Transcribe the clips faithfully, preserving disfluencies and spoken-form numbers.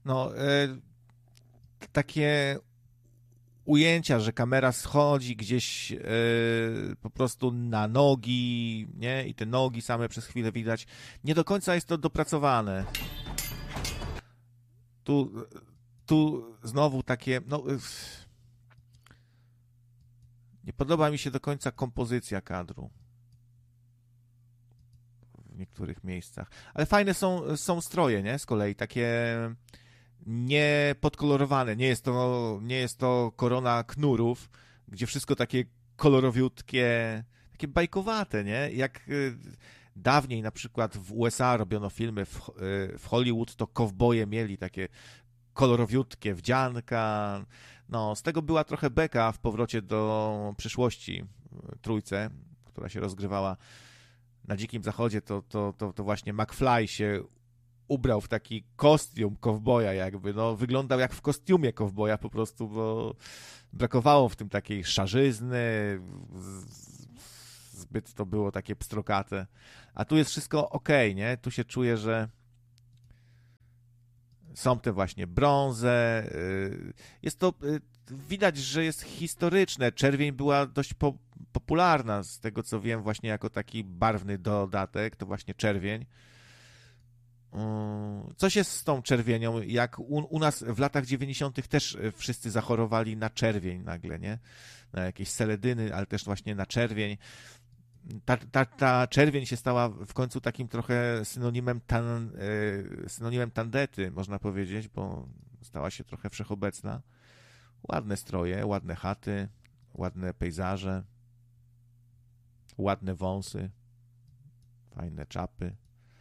no, e, takie ujęcia, że kamera schodzi gdzieś e, po prostu na nogi, nie? I te nogi same przez chwilę widać. Nie do końca jest to dopracowane. Tu, tu znowu takie, no... Nie podoba mi się do końca kompozycja kadru w niektórych miejscach. Ale fajne są, są stroje, nie? Z kolei takie nie podkolorowane. Nie jest to, nie jest to korona knurów, gdzie wszystko takie kolorowiutkie, takie bajkowate, nie? Jak dawniej na przykład w U S A robiono filmy, w, w Hollywood to kowboje mieli takie kolorowiutkie wdzianka. No, z tego była trochę beka w Powrocie do przyszłości trójce, która się rozgrywała na Dzikim Zachodzie, to, to, to, to właśnie McFly się ubrał w taki kostium kowboja jakby, no wyglądał jak w kostiumie kowboja po prostu, bo brakowało w tym takiej szarzyzny, zbyt to było takie pstrokate, a tu jest wszystko okej, nie? Tu się czuję, że są te właśnie brązy. Jest to, widać, że jest historyczne. Czerwień była dość po, popularna, z tego co wiem, właśnie jako taki barwny dodatek, to właśnie czerwień. Coś jest z tą czerwienią, jak u, u nas w latach dziewięćdziesiątych też wszyscy zachorowali na czerwień nagle, nie? Na jakieś seledyny, ale też właśnie na czerwień. Ta, ta, ta czerwień się stała w końcu takim trochę synonimem, tan, synonimem tandety, można powiedzieć, bo stała się trochę wszechobecna. Ładne stroje, ładne chaty, ładne pejzaże, ładne wąsy, fajne czapy.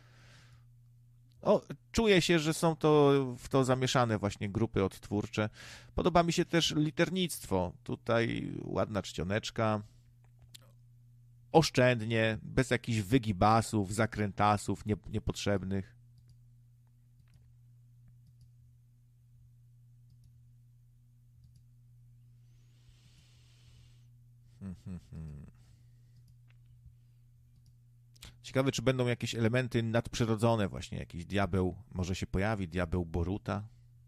O, czuję się, że są to w to zamieszane właśnie grupy odtwórcze. Podoba mi się też liternictwo. Tutaj ładna czcioneczka. Oszczędnie, bez jakichś wygibasów, zakrętasów nie, niepotrzebnych. Ciekawe, czy będą jakieś elementy nadprzyrodzone, właśnie jakiś diabeł może się pojawi, diabeł Boruta.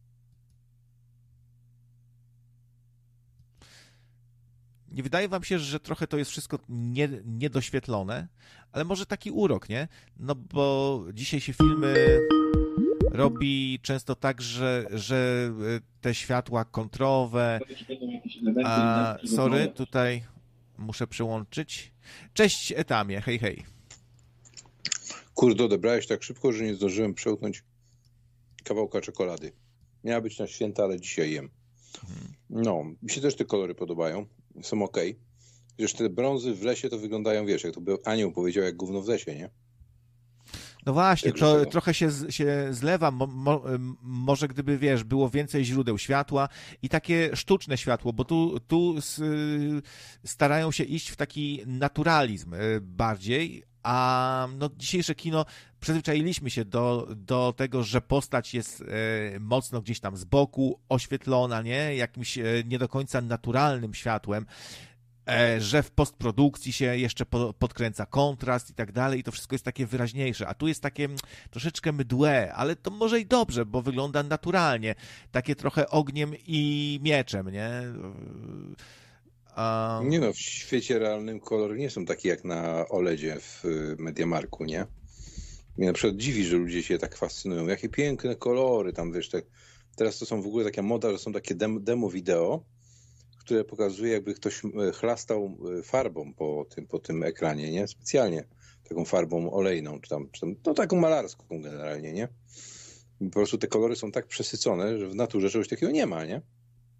Nie wydaje wam się, że trochę to jest wszystko nie, niedoświetlone, ale może taki urok, nie? No bo dzisiaj się filmy robi często tak, że, że te światła kontrowe... A, sorry, tutaj muszę przełączyć. Cześć Etamie, hej, hej. Kurde, odebrałeś tak szybko, że nie zdążyłem przełknąć kawałka czekolady. Miała być na święta, ale dzisiaj jem. No, mi się też te kolory podobają. Są okej. Okay. Przecież te brązy w lesie to wyglądają, wiesz, jak to by anioł powiedział, jak gówno w lesie, nie? No właśnie, to trochę się, się zlewa. Mo, mo, może gdyby, wiesz, było więcej źródeł światła i takie sztuczne światło, bo tu, tu starają się iść w taki naturalizm bardziej, a no, dzisiejsze kino przyzwyczailiśmy się do, do tego, że postać jest mocno gdzieś tam z boku oświetlona, nie? Jakimś nie do końca naturalnym światłem, że w postprodukcji się jeszcze podkręca kontrast i tak dalej i to wszystko jest takie wyraźniejsze, a tu jest takie troszeczkę mdłe, ale to może i dobrze, bo wygląda naturalnie, takie trochę ogniem i mieczem, nie? Um... Nie no, w świecie realnym kolory nie są takie jak na OLEDzie w Mediamarku, nie? Mnie na przykład dziwi, że ludzie się tak fascynują, jakie piękne kolory tam, wiesz, tak... teraz to są w ogóle taka moda, że są takie dem- demo wideo, które pokazuje, jakby ktoś chlastał farbą po tym, po tym ekranie, nie? Specjalnie taką farbą olejną, czy tam, czy tam, no taką malarską generalnie, nie? I po prostu te kolory są tak przesycone, że w naturze czegoś takiego nie ma, nie?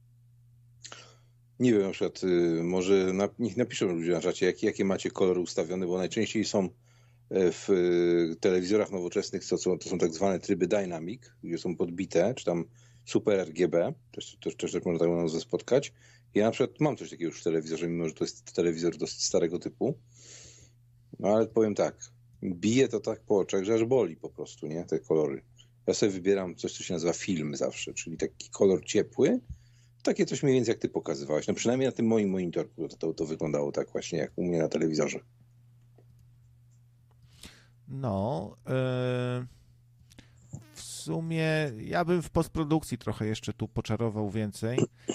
Nie wiem, na przykład może na, niech napiszą ludzie na czacie, jakie, jakie macie kolory ustawione, bo najczęściej są w telewizorach nowoczesnych, to są, to są tak zwane tryby dynamic, gdzie są podbite, czy tam super R G B, też, też, też tak można tak nas spotkać. Ja na przykład mam coś takiego już w telewizorze, mimo że to jest telewizor dosyć starego typu. No ale powiem tak, bije to tak po oczach, że aż boli po prostu, nie? Te kolory. Ja sobie wybieram coś, co się nazywa film zawsze, czyli taki kolor ciepły. Takie coś mniej więcej jak ty pokazywałeś. No przynajmniej na tym moim monitorku to, to, to wyglądało tak właśnie jak u mnie na telewizorze. No, yy, w sumie ja bym w postprodukcji trochę jeszcze tu poczarował więcej,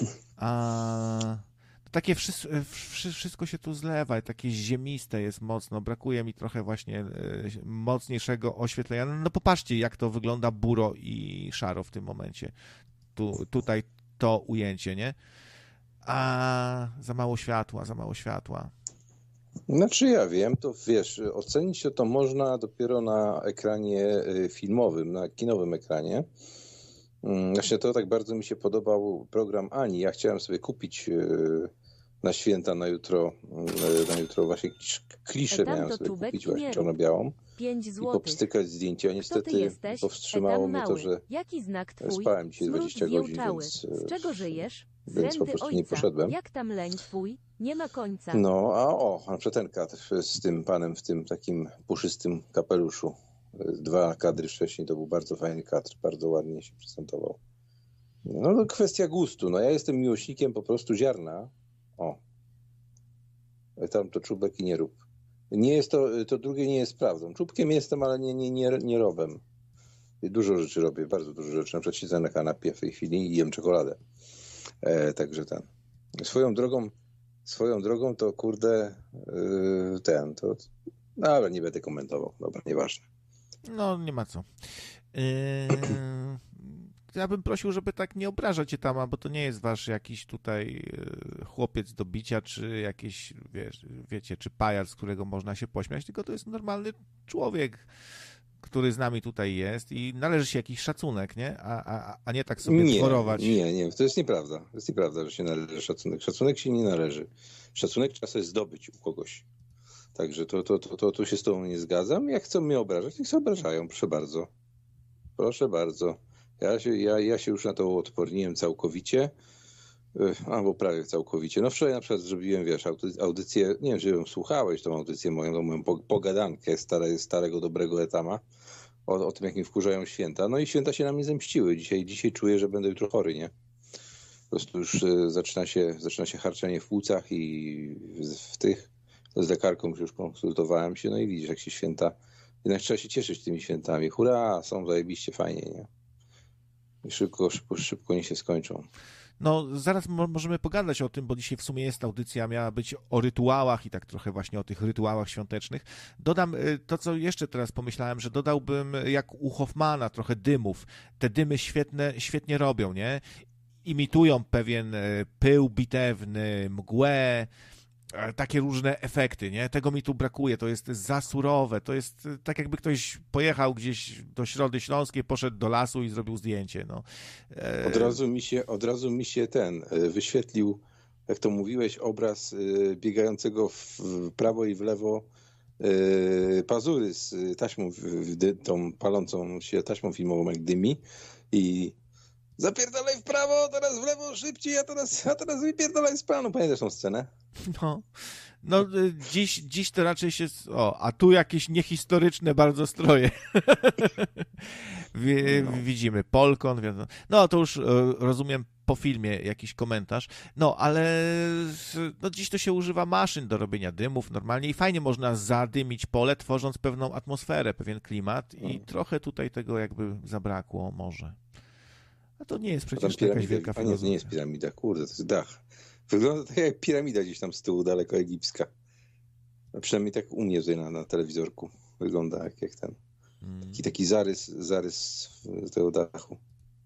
a takie wszystko, wszystko się tu zlewa, takie ziemiste jest mocno, brakuje mi trochę właśnie mocniejszego oświetlenia. No popatrzcie, jak to wygląda buro i szaro w tym momencie. Tu, tutaj to ujęcie, nie? A za mało światła, za mało światła. Znaczy ja wiem, to wiesz, ocenić się to można dopiero na ekranie filmowym, na kinowym ekranie. Właśnie to tak bardzo mi się podobał program Ani. Ja chciałem sobie kupić na święta, na jutro, na jutro właśnie kliszę miałem sobie kupić właśnie czarno-białą i popstykać zdjęcia. Niestety powstrzymało mnie to, że Jaki znak twój? spałem dzisiaj dwadzieścia godzin, więc, z czego żyjesz? Z więc po prostu ojca. nie poszedłem. Jak tam leń twój? Nie ma końca. No, a o, na przykład ten kadr z tym panem w tym takim puszystym kapeluszu. Dwa kadry wcześniej, to był bardzo fajny kadr, bardzo ładnie się prezentował. No, no kwestia gustu. No ja jestem miłośnikiem po prostu ziarna. O. Tam to czubek i nie rób. Nie jest to, to drugie nie jest prawdą. Czubkiem jestem, ale nie, nie, nie, nie robem. Dużo rzeczy robię, bardzo dużo rzeczy. Na przykład siedzę na kanapie w tej chwili i jem czekoladę. E, także ten. Swoją drogą, swoją drogą to kurde yy, ten, to... No ale nie będę komentował. Dobra, nieważne. No, nie ma co. Yy, ja bym prosił, żeby tak nie obrażać cię tam, bo to nie jest wasz jakiś tutaj chłopiec do bicia, czy jakiś, wiesz, wiecie, czy pajac, z którego można się pośmiać, tylko to jest normalny człowiek, który z nami tutaj jest i należy się jakiś szacunek, nie? A, a, a nie tak sobie nie, dworować. Nie, nie, to jest nieprawda. To jest nieprawda, że się należy szacunek. Szacunek się nie należy. Szacunek trzeba sobie zdobyć u kogoś. Także to, to, to, to, to się z tobą nie zgadzam. Jak chcą mnie obrażać, niech się obrażają, proszę bardzo. Proszę bardzo. Ja się, ja, ja się już na to odporniłem całkowicie, albo prawie całkowicie. No wczoraj na przykład zrobiłem, wiesz, audycję, nie wiem, czy ją słuchałeś, tą audycję moją, tą moją pogadankę stare, starego, dobrego Etama, o, o tym, jak mi wkurzają święta. No i święta się na mnie zemściły. Dzisiaj, dzisiaj czuję, że będę jutro chory, nie? Po prostu już zaczyna się, zaczyna się harczenie w płucach i w, w tych, z lekarką już konsultowałem się, no i widzisz, jak się święta, jednak trzeba się cieszyć tymi świętami. Hurra, są zajebiście fajnie, nie? I szybko, szybko, szybko nie się skończą. No, zaraz mo- możemy pogadać o tym, bo dzisiaj w sumie jest audycja, miała być o rytuałach i tak trochę właśnie o tych rytuałach świątecznych. Dodam to, co jeszcze teraz pomyślałem, że dodałbym jak u Hoffmana trochę dymów. Te dymy świetne, świetnie robią, nie? Imitują pewien pył bitewny, mgłę, takie różne efekty, nie? Tego mi tu brakuje, to jest za surowe, to jest tak jakby ktoś pojechał gdzieś do Środy Śląskiej, poszedł do lasu i zrobił zdjęcie, no. E... Od razu mi się, od razu mi się ten wyświetlił, jak to mówiłeś, obraz biegającego w prawo i w lewo Pazury z taśmą, tą palącą się taśmą filmową, jak dymi i zapierdalaj w prawo, teraz w lewo, szybciej, a teraz, a teraz wypierdalaj z planu. Pamiętasz tą scenę? No, no dziś, dziś to raczej się... O, a tu jakieś niehistoryczne bardzo stroje. no. Widzimy Polkon, wiadomo. No, to już rozumiem po filmie jakiś komentarz. No, ale no, dziś to się używa maszyn do robienia dymów normalnie i fajnie można zadymić pole, tworząc pewną atmosferę, pewien klimat i hmm. trochę tutaj tego jakby zabrakło może. A to nie jest przecież jakaś wielka filozofia. Nie, nie jest piramida, kurde, to jest dach. Wygląda tak jak piramida gdzieś tam z tyłu, daleko egipska. A przynajmniej tak u mnie tutaj na, na telewizorku wygląda jak, jak ten. Taki, taki zarys, zarys tego dachu.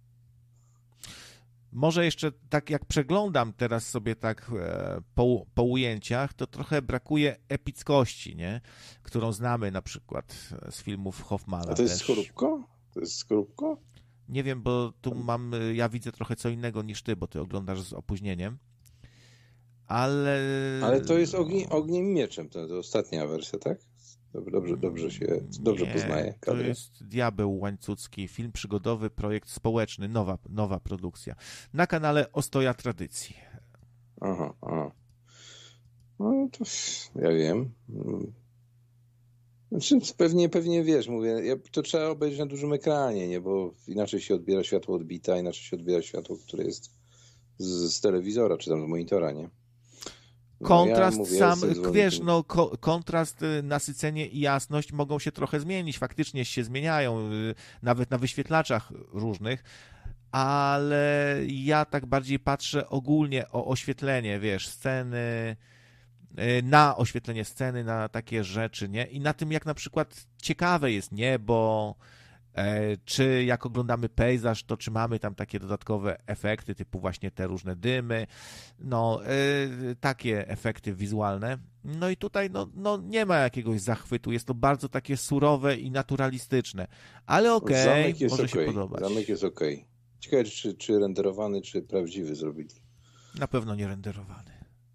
Może jeszcze tak jak przeglądam teraz sobie tak e, po, po ujęciach, to trochę brakuje epickości, nie? Którą znamy na przykład z filmów Hoffmana. A to jest też. skorupko? To jest skorupko? Nie wiem, bo tu mam, ja widzę trochę co innego niż ty, bo ty oglądasz z opóźnieniem. Ale... Ale to jest ogniem, ogniem i mieczem, to, to ostatnia wersja, tak? Dobrze, dobrze, dobrze się, dobrze Nie, poznaje kadrę. To jest Diabeł Łańcucki, film przygodowy, projekt społeczny, nowa, nowa produkcja. Na kanale Ostoja Tradycji. Aha, aha. No to ja wiem. Znaczy, pewnie, pewnie wiesz, mówię, ja, to trzeba obejrzeć na dużym ekranie, nie? Bo inaczej się odbiera światło odbita, inaczej się odbiera światło, które jest z, z telewizora, czy tam z monitora, nie? kontrast ja mówię, sam, jestem wiesz, zwolennikiem. no ko- kontrast, y, nasycenie i jasność mogą się trochę zmienić, faktycznie się zmieniają, y, nawet na wyświetlaczach różnych, ale ja tak bardziej patrzę ogólnie o oświetlenie, wiesz, sceny, y, na oświetlenie sceny, na takie rzeczy, nie? I na tym, jak na przykład ciekawe jest niebo, e, czy jak oglądamy pejzaż, to czy mamy tam takie dodatkowe efekty, typu właśnie te różne dymy, no, e, takie efekty wizualne. No i tutaj no, no nie ma jakiegoś zachwytu, jest to bardzo takie surowe i naturalistyczne, ale okej, Zamek jest może okej. się podobać. Zamek jest okej. Ciekawe, czy, czy renderowany, czy prawdziwy zrobili. Na pewno nie renderowany.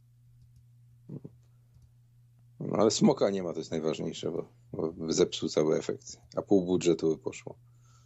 No, ale smoka nie ma, to jest najważniejsze, bo, bo zepsuł cały efekt. A pół budżetu by poszło.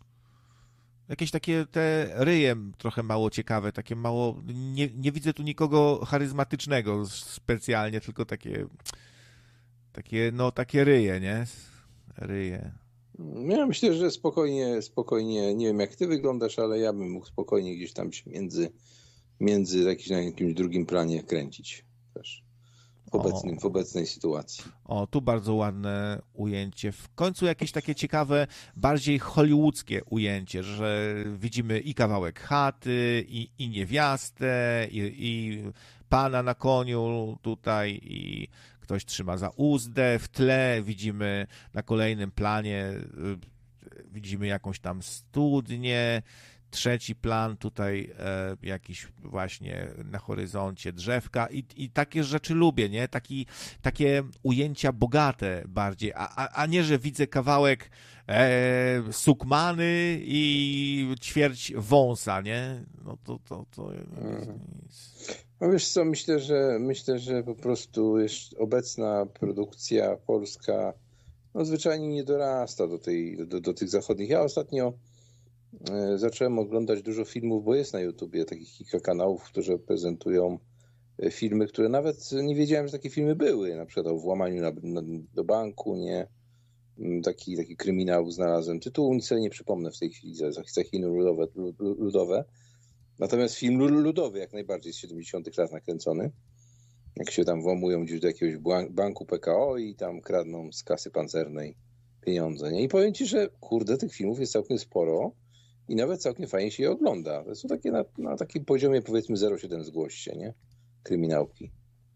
Jakieś takie te ryje trochę mało ciekawe, takie mało, nie, nie widzę tu nikogo charyzmatycznego specjalnie, tylko takie, takie, no takie ryje, nie? Ryje. Ja myślę, że spokojnie, spokojnie, nie wiem jak ty wyglądasz, ale ja bym mógł spokojnie gdzieś tam się między, między jakiś, na jakimś drugim planie kręcić też. W, obecnym, w obecnej sytuacji. O, tu bardzo ładne ujęcie. W końcu jakieś takie ciekawe, bardziej hollywoodzkie ujęcie, że widzimy i kawałek chaty, i, i niewiastę, i, i pana na koniu tutaj, i ktoś trzyma za uzdę. W tle widzimy na kolejnym planie, y, widzimy jakąś tam studnię. Trzeci plan tutaj e, jakiś właśnie na horyzoncie drzewka i, i takie rzeczy lubię, nie? Taki, takie ujęcia bogate bardziej, a, a, a nie, że widzę kawałek e, sukmany i ćwierć wąsa, nie? No to, to, to hmm. No wiesz co, myślę, że myślę, że po prostu jest obecna produkcja polska no zwyczajnie nie dorasta do, tej, do, do tych zachodnich. Ja ostatnio zacząłem oglądać dużo filmów, bo jest na YouTubie takich kilka kanałów, które prezentują filmy, które nawet nie wiedziałem, że takie filmy były. Na przykład o włamaniu na, na, do banku, nie? Taki, taki kryminał znalazłem. Tytułu nic sobie nie przypomnę w tej chwili za, za Chiny ludowe, ludowe. Natomiast film ludowy jak najbardziej z siedemdziesiątych lat nakręcony. Jak się tam włamują gdzieś do jakiegoś banku P K O i tam kradną z kasy pancernej pieniądze. Nie? I powiem ci, że kurde, tych filmów jest całkiem sporo. I nawet całkiem fajnie się je ogląda. To są takie na, na takim poziomie powiedzmy zero przecinek siedem zgłoście, nie? Kryminałki.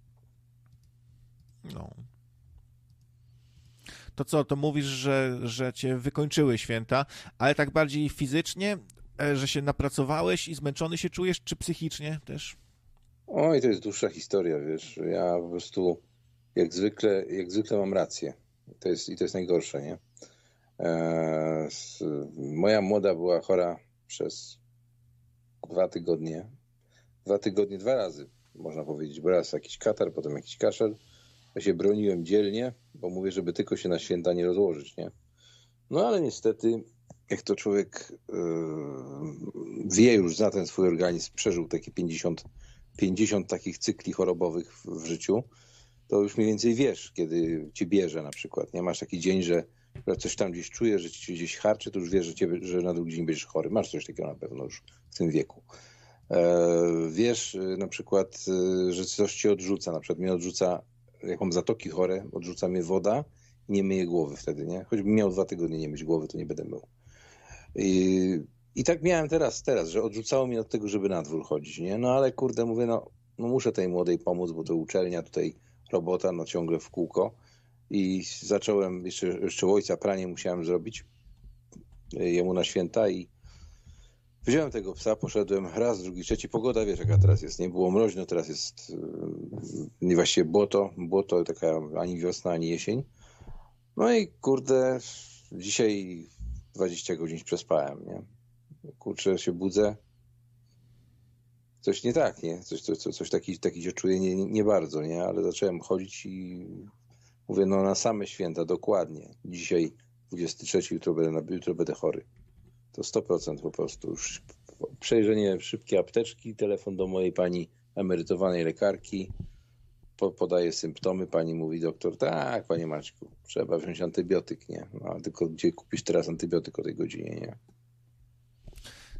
No. To co, to mówisz, że, że cię wykończyły święta, ale tak bardziej fizycznie, że się napracowałeś i zmęczony się czujesz, czy psychicznie też? Oj, to jest dłuższa historia, wiesz. Ja po prostu jak zwykle, jak zwykle mam rację. To jest, i to jest najgorsze, nie? Moja młoda była chora przez dwa tygodnie. Dwa tygodnie, dwa razy, można powiedzieć. Bo raz jakiś katar, potem jakiś kaszel. Ja się broniłem dzielnie, bo mówię, żeby tylko się na święta nie rozłożyć, nie? No ale niestety, jak to człowiek yy, wie już, zna ten swój organizm, przeżył takie pięćdziesiąt, pięćdziesiąt takich cykli chorobowych w, w życiu, to już mniej więcej wiesz, kiedy cię bierze na przykład. Nie masz taki dzień, że że coś tam gdzieś czujesz, że ci gdzieś harczy, to już wiesz, że, ciebie, że na drugi dzień będziesz chory. Masz coś takiego na pewno już w tym wieku. E, wiesz na przykład, że coś cię odrzuca. Na przykład mnie odrzuca, jak mam zatoki chore, odrzuca mnie woda i nie myję głowy wtedy, nie? Choćbym miał dwa tygodnie nie myć głowy, to nie będę mył. I, i tak miałem teraz, teraz, że odrzucało mnie od tego, żeby na dwór chodzić, nie? No ale kurde, mówię, no, no muszę tej młodej pomóc, bo to uczelnia, tutaj robota, no ciągle w kółko. I zacząłem, jeszcze, jeszcze ojca pranie musiałem zrobić jemu na święta i wziąłem tego psa, poszedłem raz, drugi, trzeci. Pogoda, wiesz jaka teraz jest, nie było mroźno, teraz jest nie właściwie błoto, błoto taka ani wiosna, ani jesień. No i kurde, dzisiaj dwadzieścia godzin przespałem, nie? Kurczę, się budzę. Coś nie tak, nie? Coś, coś, coś taki, taki się czuję nie, nie bardzo, nie? Ale zacząłem chodzić i mówię, no na same święta, dokładnie. Dzisiaj dwudziestego trzeciego, jutro będę, jutro będę chory. To sto procent po prostu. Już przejrzenie szybkie apteczki, telefon do mojej pani emerytowanej lekarki, po, podaje symptomy, pani mówi, doktor, tak, panie Maćku, trzeba wziąć antybiotyk, nie? No, tylko gdzie kupisz teraz antybiotyk o tej godzinie, nie?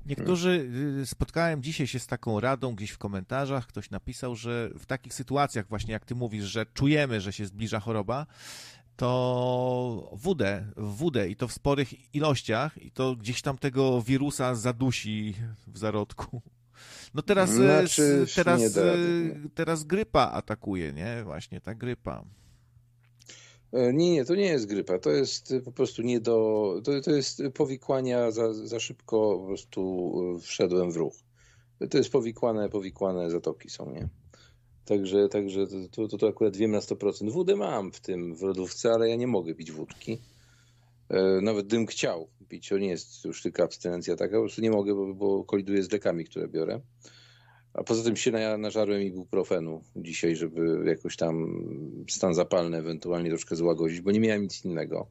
Niektórzy, y, spotkałem dzisiaj się z taką radą gdzieś w komentarzach, ktoś napisał, że w takich sytuacjach właśnie jak ty mówisz, że czujemy, że się zbliża choroba, to wódę, wódę i to w sporych ilościach i to gdzieś tam tego wirusa zadusi w zarodku. No teraz, y, Znaczy, s- teraz, nie da rady, y, teraz grypa atakuje, nie? Właśnie ta grypa. E, Nie, nie, to nie jest grypa, to jest e, po prostu nie do, to, to jest powikłania, za, za szybko po prostu e, wszedłem w ruch. To jest powikłane, powikłane zatoki są, nie? Także, także to, to, to akurat wiem na sto procent. Wódę mam w tym, w lodówce, ale ja nie mogę pić wódki. E, Nawet gdybym chciał pić, to nie jest już tylko abstynencja taka, po prostu nie mogę, bo, bo koliduje z lekami, które biorę. A poza tym się na, nażarłem ibuprofenu dzisiaj, żeby jakoś tam stan zapalny ewentualnie troszkę złagodzić, bo nie miałem nic innego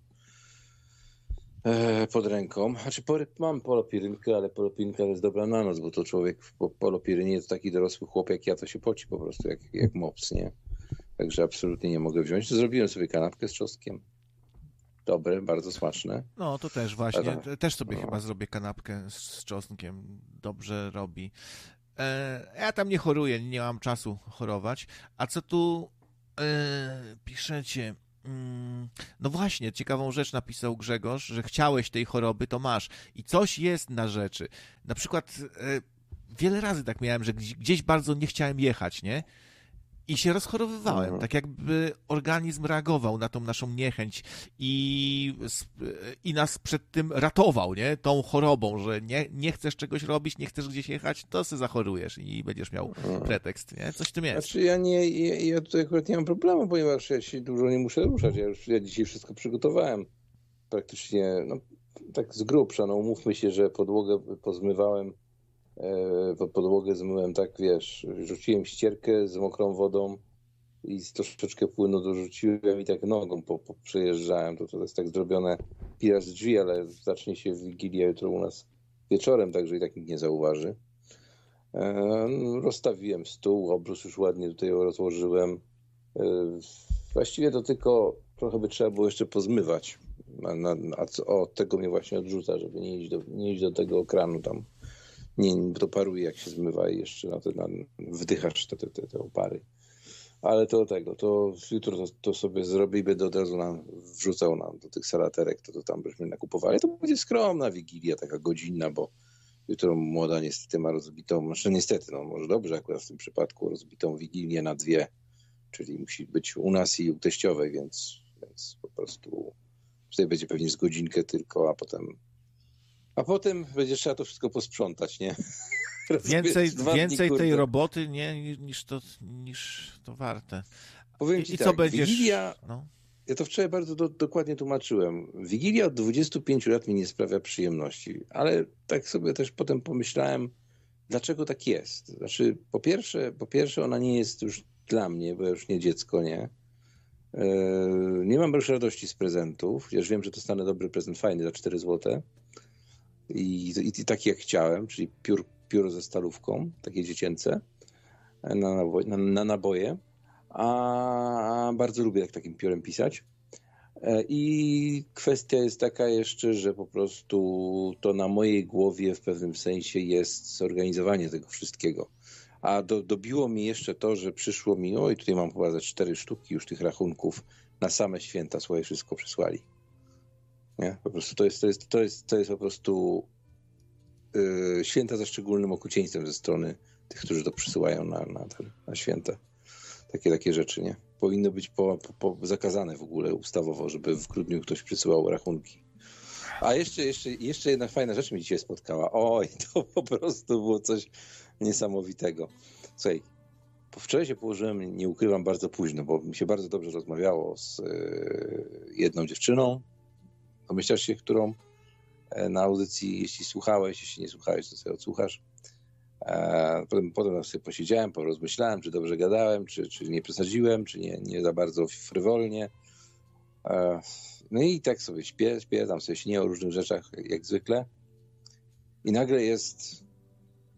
e, pod ręką. Znaczy po, mam polopirynkę, ale polopirynka jest dobra na noc, bo to człowiek po polopirynie to taki dorosły chłop jak ja, to się poci po prostu jak, jak mops, nie? Także absolutnie nie mogę wziąć. Zrobiłem sobie kanapkę z czosnkiem. Dobre, bardzo smaczne. No to też właśnie, Ale- też sobie no. chyba zrobię kanapkę z, z czosnkiem, dobrze robi. E, ja tam nie choruję, nie mam czasu chorować. A co tu e, piszecie? Mm, no właśnie, ciekawą rzecz napisał Grzegorz, że chciałeś tej choroby, to masz. I coś jest na rzeczy. Na przykład e, wiele razy tak miałem, że gdzieś, gdzieś bardzo nie chciałem jechać, nie? I się rozchorowywałem, Mhm. tak jakby organizm reagował na tą naszą niechęć i, i nas przed tym ratował, nie? Tą chorobą, że nie, nie chcesz czegoś robić, nie chcesz gdzieś jechać, to se zachorujesz i będziesz miał pretekst, nie? Coś w tym jest. Znaczy ja nie, ja, ja tutaj akurat nie mam problemu, ponieważ ja się dużo nie muszę ruszać. Ja już ja dzisiaj wszystko przygotowałem. Praktycznie, no tak z grubsza, no umówmy się, że podłogę pozmywałem, e, pod podłogę zmyłem tak, wiesz, rzuciłem ścierkę z mokrą wodą i z troszeczkę płynu dorzuciłem i tak nogą po, po przejeżdżałem. To, to jest tak zrobione pira z drzwi, ale zacznie się Wigilia jutro u nas wieczorem, także i tak nikt nie zauważy. E, Rozstawiłem stół, obrus już ładnie tutaj rozłożyłem. E, Właściwie to tylko trochę by trzeba było jeszcze pozmywać. A, na, a co, od tego mnie właśnie odrzuca, żeby nie iść do, nie iść do tego kranu tam. Nie, bo to paruje jak się zmywa i jeszcze na te, na, wdychasz te, te, te, te opary. Ale to tego, to jutro to, to sobie zrobię i będę od razu nam wrzucał nam do tych salaterek, to, to tam byśmy nakupowali. To będzie skromna wigilia, taka godzinna, bo jutro młoda niestety ma rozbitą, znaczy niestety, no może dobrze akurat w tym przypadku, rozbitą wigilię na dwie, czyli musi być u nas i u teściowej, więc, więc po prostu tutaj będzie pewnie z godzinkę tylko, a potem a potem będzie trzeba to wszystko posprzątać, nie? Więcej, Dwa dni, więcej tej kurde. roboty, nie, niż to, niż to warte. Powiem ci I tak, co będziesz... Wigilia, No. ja to wczoraj bardzo do, dokładnie tłumaczyłem. Wigilia od dwudziestu pięciu lat mi nie sprawia przyjemności, ale tak sobie też potem pomyślałem, dlaczego tak jest. Znaczy, po pierwsze, po pierwsze ona nie jest już dla mnie, bo ja już nie dziecko, nie. Yy, nie mam już radości z prezentów, chociaż wiem, że dostanę dobry prezent, fajny, za cztery złote. I, i, i taki jak chciałem, czyli piór, pióro ze stalówką, takie dziecięce, na, naboje, na, na naboje. A bardzo lubię tak takim piórem pisać. I kwestia jest taka jeszcze, że po prostu to na mojej głowie w pewnym sensie jest zorganizowanie tego wszystkiego. A do, dobiło mi jeszcze to, że przyszło mi, oj, tutaj mam chyba ze cztery sztuki już tych rachunków, na same święta swoje wszystko przysłali. Nie? Po prostu to jest, to jest, to jest, to jest po prostu yy, święta ze szczególnym okrucieństwem ze strony tych, którzy to przysyłają na, na, na święta. Takie, takie rzeczy, nie? Powinno być po, po, po zakazane w ogóle ustawowo, żeby w grudniu ktoś przysyłał rachunki. A jeszcze, jeszcze, jeszcze jedna fajna rzecz mi dzisiaj spotkała. Oj, to po prostu było coś niesamowitego. Słuchaj, wczoraj się położyłem, nie ukrywam, bardzo późno, bo mi się bardzo dobrze rozmawiało z yy, jedną dziewczyną. Domyślasz się, którą na audycji, jeśli słuchałeś, jeśli nie słuchałeś, to sobie odsłuchasz. Potem, potem sobie posiedziałem, porozmyślałem, czy dobrze gadałem, czy, czy nie przesadziłem, czy nie, nie za bardzo frywolnie. No i tak sobie śpię, śpię, tam sobie śnię o różnych rzeczach, jak zwykle. I nagle jest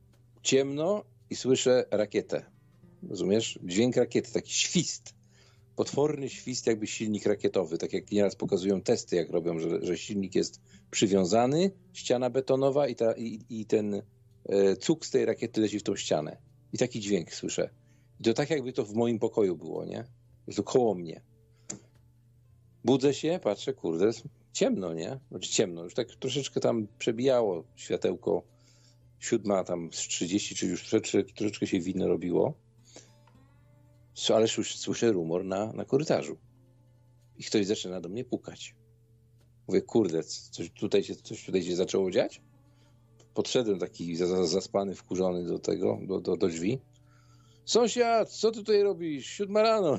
ciemno i słyszę rakietę. Rozumiesz? Dźwięk rakiety, taki świst. potworny świst, jakby silnik rakietowy, tak jak nieraz pokazują testy, jak robią, że, że silnik jest przywiązany, ściana betonowa i, ta, i, i ten e, cuk z tej rakiety leci w tą ścianę. I taki dźwięk słyszę. I to tak jakby to w moim pokoju było, nie? To koło mnie. Budzę się, patrzę, kurde, ciemno, nie? Znaczy ciemno, już tak troszeczkę tam przebijało światełko, siódma tam z trzydzieści, czy już troszeczkę, troszeczkę się widno robiło. Ale słyszę, słyszę rumor na, na korytarzu. I ktoś zaczyna do mnie pukać. Mówię, kurde, coś tutaj się, coś tutaj się zaczęło dziać? Podszedłem taki zaspany, wkurzony do tego, do, do, do drzwi. Sąsiad, co ty tutaj robisz? Siódma rano.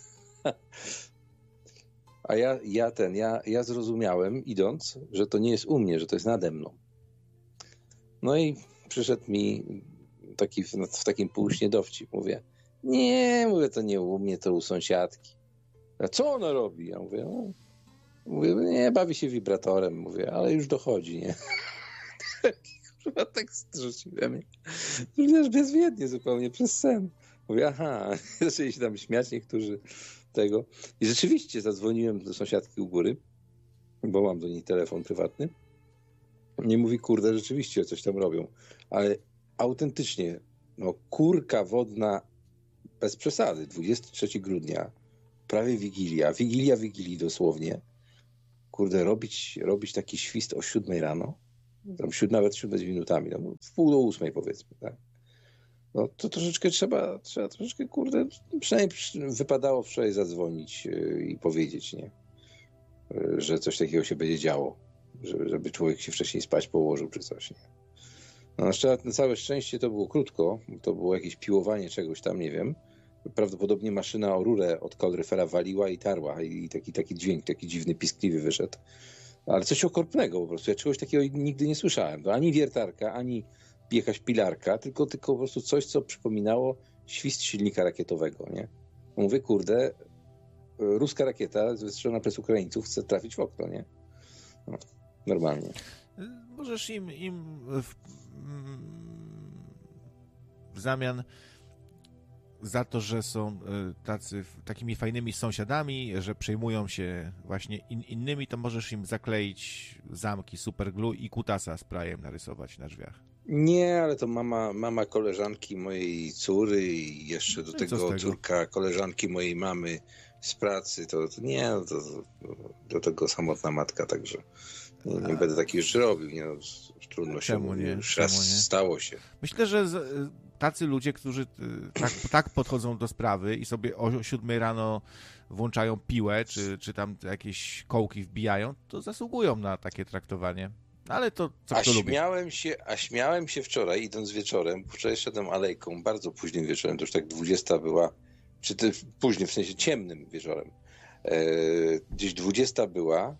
A ja, ja ten, ja, ja zrozumiałem, idąc, że to nie jest u mnie, że to jest nade mną. No i przyszedł mi taki w, w takim półśnie dowcip. Mówię, nie, mówię, to nie u mnie, to u sąsiadki. A co ona robi? Ja mówię, no, mówię, nie, bawi się wibratorem, mówię, ale już dochodzi, nie? Chyba tekst rzuciłem. Już bezwiednie zupełnie, przez sen. Mówię, aha, zaczęli się tam śmiać niektórzy tego. I rzeczywiście zadzwoniłem do sąsiadki u góry, bo mam do niej telefon prywatny. Nie mówi, kurde, rzeczywiście coś tam robią. Ale autentycznie, no kurka wodna bez przesady, dwudziestego trzeciego grudnia, prawie Wigilia, Wigilia Wigilii dosłownie. Kurde, robić, robić taki świst o siódmej rano, tam siód, nawet siódme z minutami, no, w pół do ósmej powiedzmy, tak? No to troszeczkę trzeba, trzeba troszeczkę, kurde, przynajmniej wypadało wczoraj zadzwonić i powiedzieć, nie? Że coś takiego się będzie działo, żeby, żeby człowiek się wcześniej spać położył czy coś, nie? No na całe szczęście to było krótko, to było jakieś piłowanie czegoś tam, nie wiem. Prawdopodobnie maszyna o rurę od kaloryfera waliła i tarła i taki, taki dźwięk, taki dziwny, piskliwy wyszedł. Ale coś okropnego po prostu. Ja czegoś takiego nigdy nie słyszałem. To ani wiertarka, ani jakaś pilarka, tylko, tylko po prostu coś, co przypominało świst silnika rakietowego, nie? Mówię, kurde, ruska rakieta wystrzelona przez Ukraińców chce trafić w okno, nie? No, normalnie. Możesz im, im w, w zamian za to, że są tacy, takimi fajnymi sąsiadami, że przejmują się właśnie in, innymi, to możesz im zakleić zamki superglue i kutasa sprayem narysować na drzwiach. Nie, ale to mama, mama koleżanki mojej córy i jeszcze do no tego, tego córka koleżanki mojej mamy z pracy, to, to nie, to, to do tego samotna matka, także nie, nie będę takich rzeczy robił, nie, no, trudno się Czemu mówi, nie? już Czemu raz nie? stało się. Myślę, że z, tacy ludzie, którzy tak, tak podchodzą do sprawy i sobie o siódmej rano włączają piłę, czy, czy tam jakieś kołki wbijają, to zasługują na takie traktowanie. Ale to co a kto śmiałem lubi. się, a śmiałem się wczoraj, idąc wieczorem, wczoraj szedłem alejką, bardzo późnym wieczorem, to już tak dwudziesta była, czy to późnym, w sensie ciemnym wieczorem. E, gdzieś dwudziesta była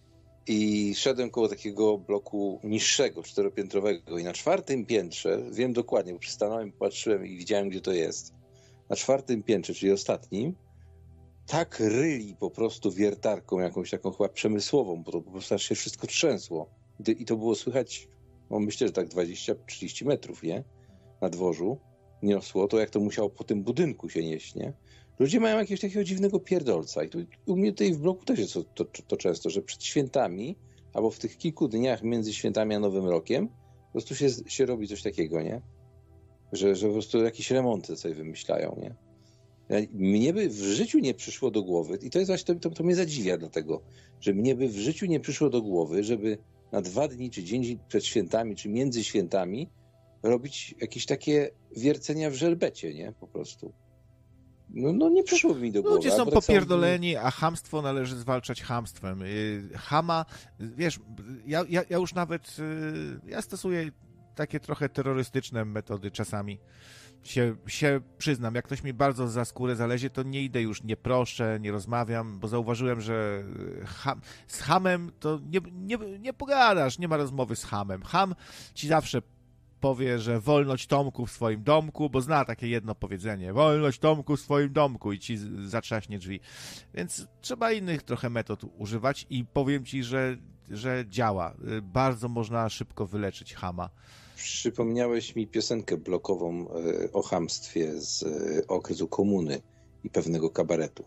i szedłem koło takiego bloku niższego, czteropiętrowego i na czwartym piętrze, wiem dokładnie, bo przystanąłem, patrzyłem i widziałem, gdzie to jest. Na czwartym piętrze, czyli ostatnim, tak ryli po prostu wiertarką jakąś taką chyba przemysłową, bo to po prostu aż się wszystko trzęsło. I to było słychać, no myślę, że tak dwadzieścia trzydzieści metrów, nie? Na dworzu niosło, to jak to musiało po tym budynku się nieść, nie? Ludzie mają jakiegoś takiego dziwnego pierdolca i tu, u mnie tutaj w bloku też jest to, to, to często, że przed świętami albo w tych kilku dniach między świętami a Nowym Rokiem po prostu się, się robi coś takiego, nie? Że, że po prostu jakieś remonty sobie wymyślają, nie? Mnie by w życiu nie przyszło do głowy, i to jest właśnie, to, to, to mnie zadziwia dlatego, że mnie by w życiu nie przyszło do głowy, żeby na dwa dni, czy dzień przed świętami, czy między świętami robić jakieś takie wiercenia w żelbecie, nie? Po prostu. No, no nie przyszłoby mi do głowy. Ludzie są tak popierdoleni, a chamstwo należy zwalczać chamstwem. Chama, wiesz, ja, ja, ja już nawet, ja stosuję takie trochę terrorystyczne metody czasami. Się, się przyznam, jak ktoś mi bardzo za skórę zalezie, to nie idę już, nie proszę, nie rozmawiam, bo zauważyłem, że ham, z chamem to nie, nie, nie pogadasz, nie ma rozmowy z chamem. Cham ci zawsze powie, że wolność Tomku w swoim domku, bo zna takie jedno powiedzenie, wolność Tomku w swoim domku i ci zatrzaśnie drzwi. Więc trzeba innych trochę metod używać i powiem ci, że, że działa. Bardzo można szybko wyleczyć chama. Przypomniałeś mi piosenkę blokową o chamstwie z okresu komuny i pewnego kabaretu.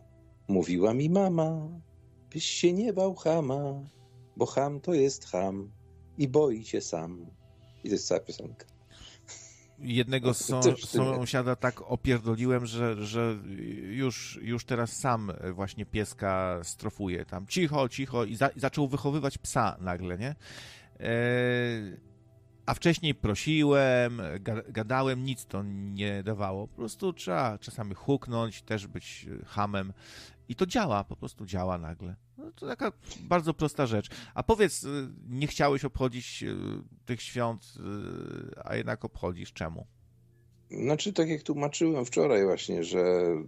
Mówiła mi mama, byś się nie bał chama, bo cham to jest cham i boi się sam. I to jest cała piosenka. Jednego są, sąsiada tak opierdoliłem, że, że już, już teraz sam właśnie pieska strofuje tam cicho, cicho i, za, i zaczął wychowywać psa nagle, nie? E, a wcześniej prosiłem, ga, gadałem, nic to nie dawało. Po prostu trzeba czasami huknąć, też być chamem i to działa, po prostu działa nagle. No, to taka bardzo prosta rzecz. A powiedz, nie chciałeś obchodzić tych świąt, a jednak obchodzisz. Czemu? Znaczy, tak jak tłumaczyłem wczoraj właśnie, że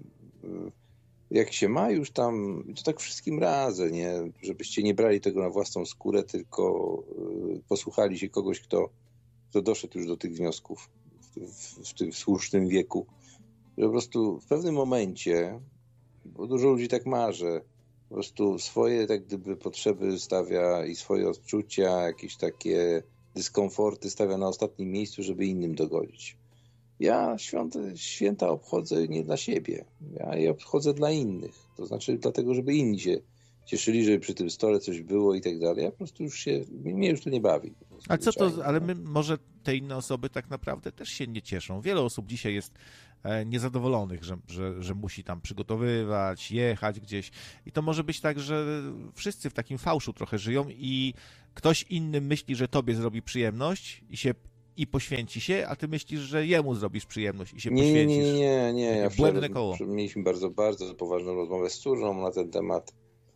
jak się ma już tam, to tak wszystkim razem, nie? Żebyście nie brali tego na własną skórę, tylko posłuchali się kogoś, kto, kto doszedł już do tych wniosków w, w, w tym słusznym wieku. Że po prostu w pewnym momencie, bo dużo ludzi tak ma, że po prostu swoje tak gdyby potrzeby stawia i swoje odczucia, jakieś takie dyskomforty stawia na ostatnim miejscu, żeby innym dogodzić. Ja święta, święta obchodzę nie dla siebie, ja je obchodzę dla innych. To znaczy dlatego, żeby inni się cieszyli, żeby przy tym stole coś było i tak dalej. Ja po prostu już się, mnie już to nie bawi. Ale co to, ale my, może te inne osoby tak naprawdę też się nie cieszą. Wiele osób dzisiaj jest niezadowolonych, że, że, że musi tam przygotowywać, jechać gdzieś. I to może być tak, że wszyscy w takim fałszu trochę żyją i ktoś inny myśli, że tobie zrobi przyjemność i się i poświęci się, a ty myślisz, że jemu zrobisz przyjemność i się nie, poświęcisz. Nie, nie, nie. nie. Ja błędne koło. Mieliśmy bardzo, bardzo poważną rozmowę z córą na ten temat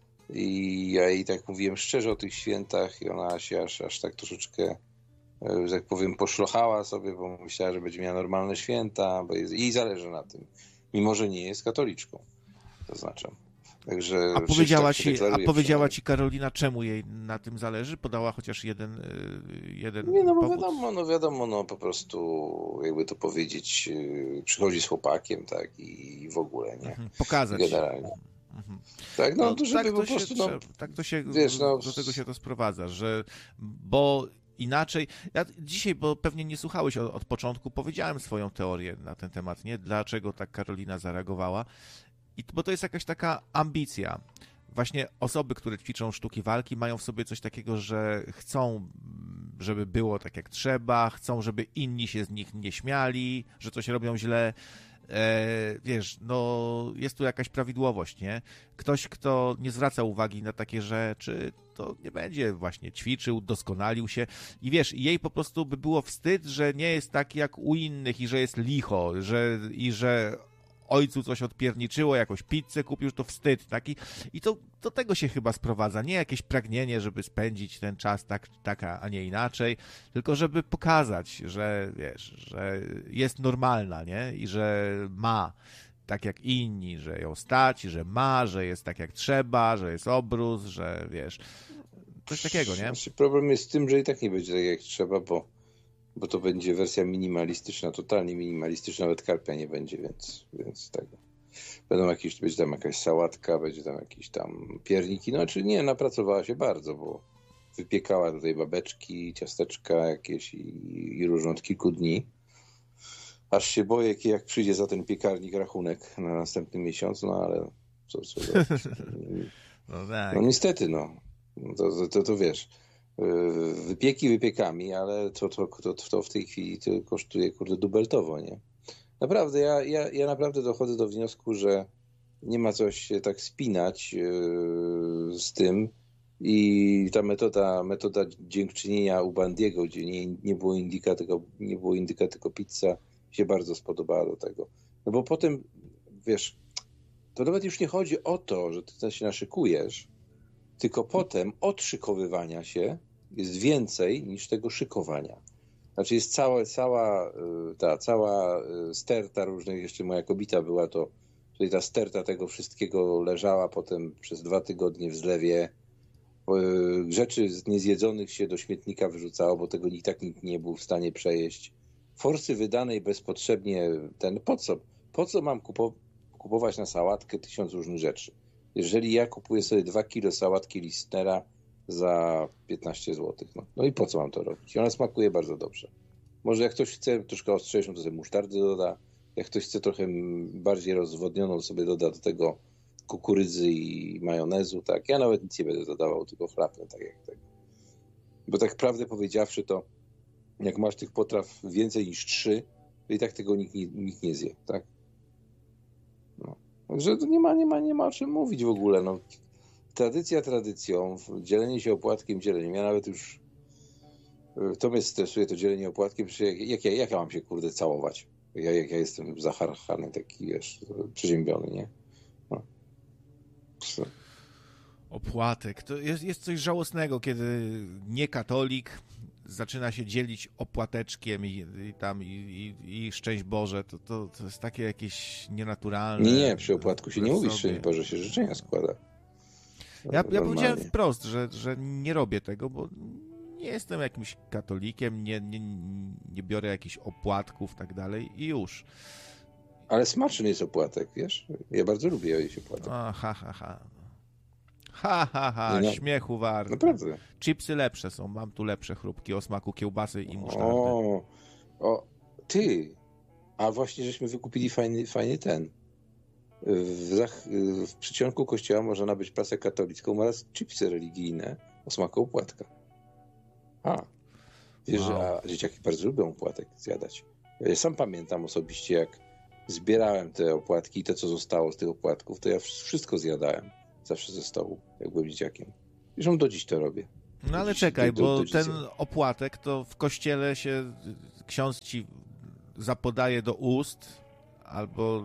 i ja jej tak mówiłem szczerze o tych świętach i ona się aż, aż tak troszeczkę, że tak powiem, poszlochała sobie, bo myślała, że będzie miała normalne święta, bo jest, jej zależy na tym, mimo że nie jest katoliczką, zaznaczam. Także a powiedziała, ci, a powiedziała ci Karolina, czemu jej na tym zależy? Podała chociaż jeden, jeden Nie, no bo powód? wiadomo, no wiadomo, no po prostu, jakby to powiedzieć, przychodzi z chłopakiem, tak, i w ogóle, nie? Mhm, pokazać. Generalnie. Mhm. Tak, no, no to żeby tak po to prostu, się, no, tak to się, wiesz, no, do tego się to sprowadza, że, bo inaczej, ja dzisiaj, bo pewnie nie słuchałeś od, od początku, powiedziałem swoją teorię na ten temat, nie? Dlaczego tak Karolina zareagowała. I, bo to jest jakaś taka ambicja. Właśnie osoby, które ćwiczą sztuki walki, mają w sobie coś takiego, że chcą, żeby było tak jak trzeba, chcą, żeby inni się z nich nie śmiali, że coś robią źle. E, wiesz, no jest tu jakaś prawidłowość, nie? Ktoś, kto nie zwraca uwagi na takie rzeczy, to nie będzie właśnie ćwiczył, doskonalił się i wiesz, jej po prostu by było wstyd, że nie jest tak jak u innych i że jest licho, że, i że ojcu coś odpierniczyło, jakąś pizzę kupił, to wstyd taki. I to do tego się chyba sprowadza. Nie jakieś pragnienie, żeby spędzić ten czas tak, tak, a nie inaczej, tylko żeby pokazać, że wiesz, że jest normalna, nie? I że ma tak jak inni, że ją stać, że ma, że jest tak jak trzeba, że jest obrus, że wiesz, coś takiego, nie? Znaczy, problem jest z tym, że i tak nie będzie tak jak trzeba, bo bo to będzie wersja minimalistyczna, totalnie minimalistyczna, nawet karpia nie będzie, więc, więc tego. Będą jakieś, będzie tam jakaś sałatka, będzie tam jakieś tam pierniki, no czy nie, napracowała się bardzo, bo wypiekała tutaj babeczki, ciasteczka jakieś i, i różne od kilku dni. Aż się boję, jak przyjdzie za ten piekarnik rachunek na następny miesiąc, no ale co, co no, tak. no niestety, no. To, to, to, to wiesz... Wypieki wypiekami, ale to, to, to, to w tej chwili to kosztuje, kurde, dubeltowo, nie? Naprawdę, ja, ja, ja naprawdę dochodzę do wniosku, że nie ma co się tak spinać yy, z tym i ta metoda, metoda dziękczynienia u Bandiego, gdzie nie, nie było indyka, tylko, nie było indyka, tylko pizza, się bardzo spodobała do tego. No bo potem, wiesz, to nawet już nie chodzi o to, że ty się naszykujesz, tylko potem od szykowywania się jest więcej niż tego szykowania. Znaczy jest cała, cała ta cała sterta różnych, jeszcze moja kobieta była, to tutaj ta sterta tego wszystkiego leżała potem przez dwa tygodnie w zlewie. Rzeczy niezjedzonych się do śmietnika wyrzucało, bo tego i tak nikt nie był w stanie przejeść. Forsy wydanej bezpotrzebnie, ten po co? Po co mam kupo- kupować na sałatkę tysiąc różnych rzeczy? Jeżeli ja kupuję sobie dwa kilo sałatki Listnera za piętnaście złotych, no. no i po co mam to robić? I ona smakuje bardzo dobrze. Może jak ktoś chce troszkę ostrzejszą, to sobie musztardy doda. Jak ktoś chce trochę bardziej rozwodnioną, sobie doda do tego kukurydzy i majonezu, tak? Ja nawet nic nie będę dodawał, tylko chlapnę, tak jak tego. Bo tak prawdę powiedziawszy, to jak masz tych potraw więcej niż trzy, to i tak tego nikt, nikt nie zje, tak? No. Także to nie ma, nie ma, nie ma o czym mówić w ogóle, no. Tradycja tradycją, dzielenie się opłatkiem dzieleniem. Ja nawet już, to mnie stresuje, to dzielenie opłatkiem, jak, jak, ja, jak ja mam się, kurde, całować? Ja, jak ja jestem zacharchany, taki, wiesz, przeziębiony, nie? No. Opłatek. To jest, jest coś żałosnego, kiedy niekatolik zaczyna się dzielić opłateczkiem i, i tam, i, i, i szczęść Boże. To, to, to jest takie jakieś nienaturalne. Nie, nie, przy opłatku się nie mówi szczęść Boże, się życzenia składa. Ja, ja powiedziałem wprost, że, że nie robię tego, bo nie jestem jakimś katolikiem, nie, nie, nie biorę jakichś opłatków i tak dalej i już. Ale smaczny jest opłatek, wiesz? Ja bardzo lubię jeść opłatek. A, ha, ha, ha. Ha, ha, ha, no, śmiechu warte. Naprawdę. Chipsy lepsze są, mam tu lepsze chrupki o smaku kiełbasy i musztardy. O, o, ty, a właśnie żeśmy wykupili fajny, fajny ten. W, zach, w przycionku kościoła można nabyć prasę katolicką oraz chipsy religijne o smaku opłatka. A, wiesz, wow. A dzieciaki bardzo lubią opłatek zjadać. Ja sam pamiętam osobiście, jak zbierałem te opłatki i to, co zostało z tych opłatków, to ja wszystko zjadałem zawsze ze stołu, jak byłem dzieciakiem. Zresztą do dziś to robię. No ale dziś, czekaj, do, bo do, do ten opłatek to w kościele się ksiądz ci zapodaje do ust albo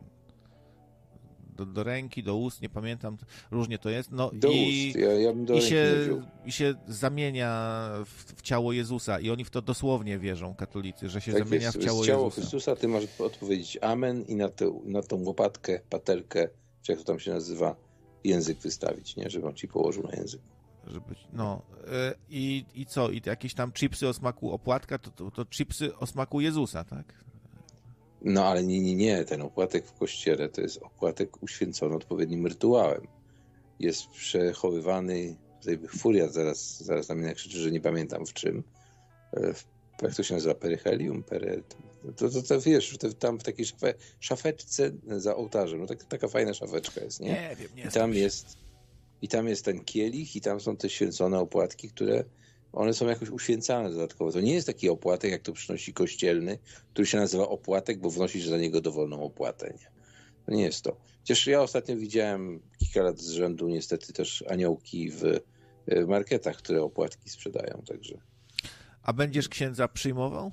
do, do ręki, do ust, nie pamiętam, różnie to jest. No do i, ust, ja, ja bym do i, ręki się, nie wziął. i się zamienia w, w ciało Jezusa i oni w to dosłownie wierzą, katolicy, że się tak zamienia jest, w ciało, ciało Jezusa. Chrystusa, ty masz odpowiedzieć amen i na, te, na tą łopatkę, patelkę, czy jak to tam się nazywa, język wystawić, nie? Żeby on ci położył na język. Żeby, no i, i co? I jakieś tam chipsy o smaku opłatka, to, to, to chipsy o smaku Jezusa, tak? No ale nie, nie, nie. Ten opłatek w kościele to jest opłatek uświęcony odpowiednim rytuałem. Jest przechowywany, tutaj Furiat zaraz, zaraz na mnie krzyczy, że nie pamiętam w czym. Jak to się nazywa? Peryhelium? Pere... To, to, to wiesz, to tam w takiej szafe, szafeczce za ołtarzem. No tak, taka fajna szafeczka jest, nie? Nie wiem, nie I tam jest I tam jest ten kielich i tam są te święcone opłatki, które one są jakoś uświęcane dodatkowo. To nie jest taki opłatek, jak to przynosi kościelny, który się nazywa opłatek, bo wnosisz za niego dowolną opłatę. Nie? To nie jest to. Chociaż ja ostatnio widziałem kilka lat z rzędu niestety też aniołki w marketach, które opłatki sprzedają. Także. A będziesz księdza przyjmował?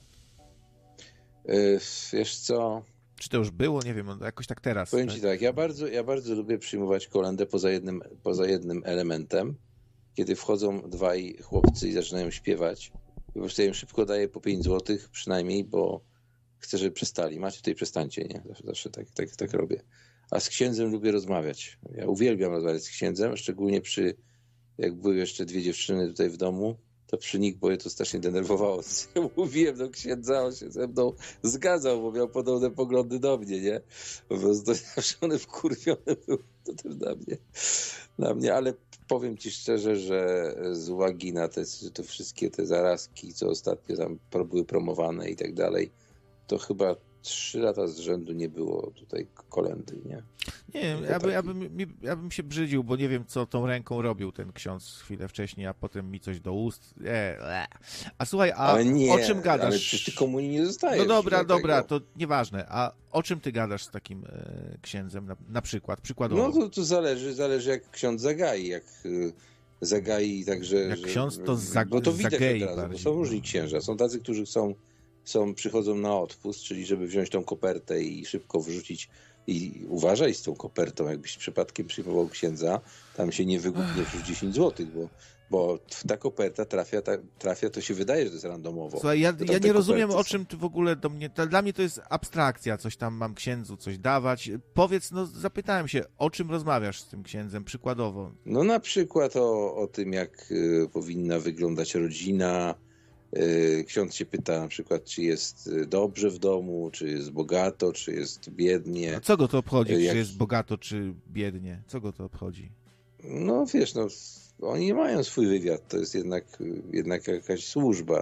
Yy, wiesz co? Czy to już było? Nie wiem, jakoś tak teraz. Powiem ci tak, ja bardzo, ja bardzo lubię przyjmować kolędę poza jednym, poza jednym elementem, kiedy wchodzą dwaj chłopcy i zaczynają śpiewać. Po prostu ja im szybko daję po pięć złotych przynajmniej, bo chcę, żeby przestali. Macie tutaj przestańcie, nie? Zawsze, zawsze tak, tak, tak robię. A z księdzem lubię rozmawiać. Ja uwielbiam rozmawiać z księdzem, szczególnie przy, jak były jeszcze dwie dziewczyny tutaj w domu, to przy nich, bo je to strasznie denerwowało. Ja mówiłem do księdza, on się ze mną zgadzał, bo miał podobne poglądy do mnie, nie? Po prostu zawsze one wkurwione były. To też dla mnie. Dla mnie, ale powiem ci szczerze, że z uwagi na te, te wszystkie te zarazki, co ostatnio tam były promowane i tak dalej, to chyba trzy lata z rzędu nie było tutaj kolędy, nie? Nie wiem, ja, by, ja, bym, ja bym się brzydził, bo nie wiem, co tą ręką robił ten ksiądz chwilę wcześniej, a potem mi coś do ust. E, a słuchaj, a nie, o czym gadasz? Ale przecież ty komunii nie zostajesz. No dobra, dobra, to nieważne. A o czym ty gadasz z takim e, księdzem na, na przykład, przykładowo? No to, to zależy, zależy jak ksiądz zagai, jak y, zagai, także... Jak że, ksiądz to za, bo to widać zagei od razu, bardziej. bo są różni księża. Są tacy, którzy są, są, przychodzą na odpust, czyli żeby wziąć tą kopertę i szybko wrzucić. I uważaj z tą kopertą, jakbyś przypadkiem przyjmował księdza, tam się nie wygubniesz już dziesięć złotych, bo, bo ta koperta trafia, ta, trafia, to się wydaje, że to jest randomowo. Słuchaj, ja, ja nie rozumiem, są. o czym ty w ogóle do mnie... To, dla mnie to jest abstrakcja, coś tam mam księdzu, coś dawać. Powiedz, no zapytałem się, o czym rozmawiasz z tym księdzem, przykładowo? No na przykład o, o tym, jak y, powinna wyglądać rodzina. Ksiądz się pyta na przykład, czy jest dobrze w domu, czy jest bogato, czy jest biednie. A co go to obchodzi, jak... czy jest bogato, czy biednie? Co go to obchodzi? No wiesz, no oni mają swój wywiad, to jest jednak, jednak jakaś służba.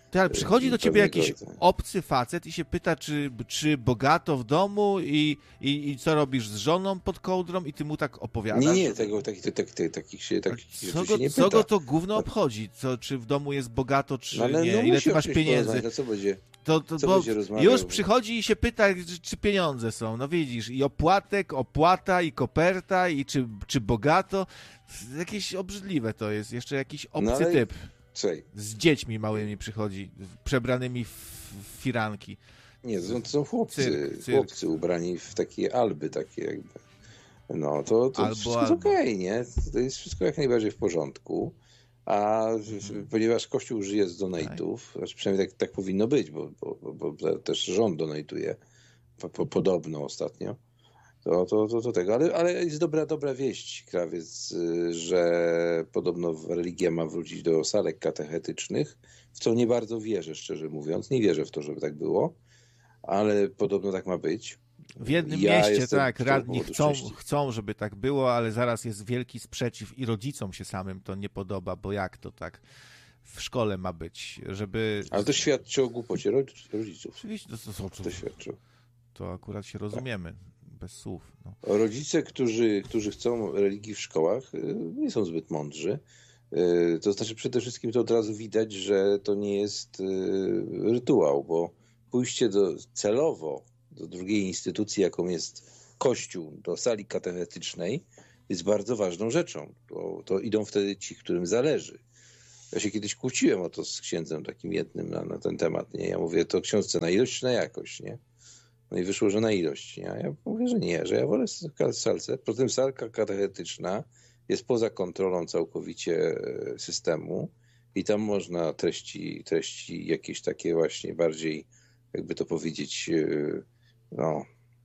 To, ale przychodzi do ciebie pewnego jakiś rodzaju. obcy facet i się pyta, czy, czy bogato w domu i, i, i co robisz z żoną pod kołdrą i ty mu tak opowiadasz. Nie, nie, tego, takich, takich, takich, takich się, takich Co rzeczy go, się nie co pyta. go to gówno obchodzi? Co, czy w domu jest bogato, czy No, ale nie? no Ile musi ty o masz czymś pieniędzy? porozmawiać, no co będzie? To, to, Co bo będzie rozmawiał? już przychodzi i się pyta, czy pieniądze są. No widzisz, i opłatek, opłata, i koperta, i czy, czy bogato. Jakieś obrzydliwe to jest. Jeszcze jakiś obcy No, ale- typ. Słuchaj, Z dziećmi małymi przychodzi, przebranymi w, w firanki. nie, to są, to są chłopcy, Cyrk, cyrk. chłopcy ubrani w takie alby, takie jakby. No to, to Albo, wszystko jest albo. okej, nie? To jest wszystko jak najbardziej w porządku. A Mhm. ponieważ Kościół żyje z donate'ów, znaczy przynajmniej tak, tak powinno być, bo, bo, bo, bo też rząd donatuje, po, po, podobno ostatnio, to, to, to, to tego. Ale, ale jest dobra, dobra wieść, krawiec, y, że podobno religia ma wrócić do salek katechetycznych, w co nie bardzo wierzę, szczerze mówiąc. Nie wierzę w to, żeby tak było, ale podobno tak ma być. W jednym Ja mieście, jestem tak, z tego radni powodu chcą, szczęśliwy. chcą, żeby tak było, ale zaraz jest wielki sprzeciw i rodzicom się samym to nie podoba, bo jak to tak w szkole ma być, żeby... Ale to świadczy o głupocie rodziców. Oczywiście, to, to, to, To świadczy. to akurat się rozumiemy, bez słów. No. Rodzice, którzy, którzy chcą religii w szkołach, y, nie są zbyt mądrzy. Y, To znaczy przede wszystkim to od razu widać, że to nie jest y, rytuał, bo pójście do, celowo do drugiej instytucji, jaką jest Kościół, do sali katechetycznej, jest bardzo ważną rzeczą, bo to idą wtedy ci, którym zależy. Ja się kiedyś kłóciłem o to z księdzem takim jednym na, na ten temat. Nie? Ja mówię, to ksiądz chce na ilość czy na jakość, nie? No i wyszło, że na ilość. Nie? A ja mówię, że nie, że ja wolę salce. Poza tym salka katechetyczna jest poza kontrolą całkowicie systemu i tam można treści, treści jakieś takie właśnie bardziej, jakby to powiedzieć, no,